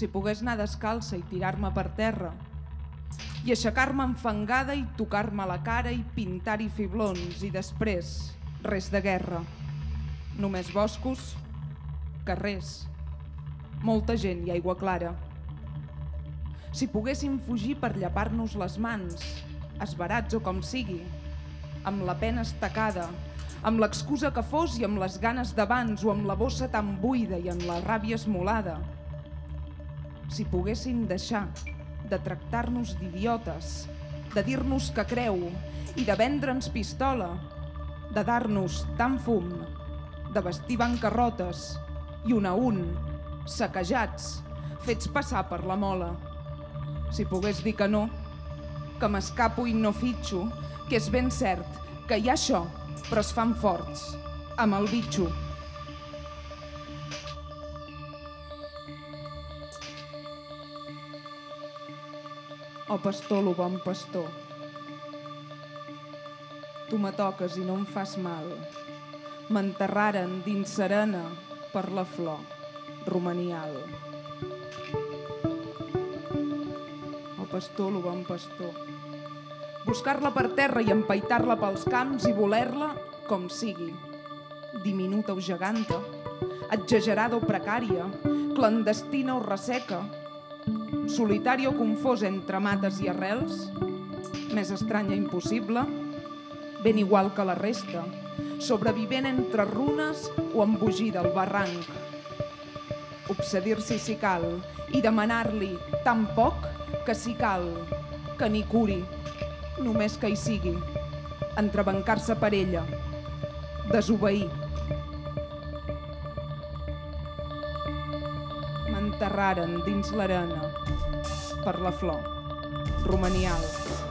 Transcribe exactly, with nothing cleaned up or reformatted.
Si pogués anar descalça i tirar-me per terra, i aixecar-me enfangada i tocar-me la cara i pintar-hi fiblons, i després res de guerra. Només boscos, carrers, molta gent i aigua clara. Si poguéssim fugir per llepar-nos les mans, esverats o com sigui, amb la pena estacada, amb l'excusa que fos i amb les ganes d'abans o amb la bossa tan buida i amb la ràbia esmolada. Si poguéssim deixar de tractar-nos d'idiotes, de dir-nos que creu i de vendre'ns pistola, de dar-nos tant fum, de vestir bancarrotes i un a un, saquejats, fets passar per la mola. Si pogués dir que no, que m'escapo i no fitxo, que és ben cert que hi ha això, però es fan forts, amb el bitxo. Oh pastor, lo bon pastor, tu me toques i no em fas mal. M'enterraren dins serena per la flor romanial. Oh pastor, lo bon pastor, buscar-la per terra i empaitar-la pels camps i voler-la com sigui, diminuta o geganta, exagerada o precària, clandestina o resseca, solitària o confosa entre mates i arrels, més estranya impossible, ben igual que la resta, sobrevivent entre runes o embogida al barranc. Obsedir-s'hi si cal i demanar-li tan poc que si cal que n'hi curi, només que hi sigui, entrebancar-se per ella, desobeir. M'enterraren dins l'arena per la flor romanial.